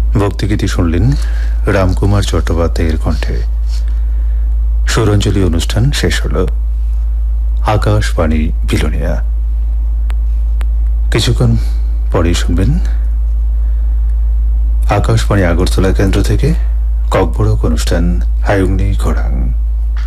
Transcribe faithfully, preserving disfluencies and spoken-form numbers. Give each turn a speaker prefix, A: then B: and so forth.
A: ভক্তিগীতি শুনলেন রামকুমার চট্টোপাধ্যায়ের কণ্ঠে। সুরাঞ্জলি অনুষ্ঠান শেষ হল। আকাশবাণী বিলোনিয়া। কিছুক্ষণ পরেই শুনবেন আকাশবাণী আগরতলা কেন্দ্র থেকে ককবরক অনুষ্ঠান হায়ুংনি ঘোরাং।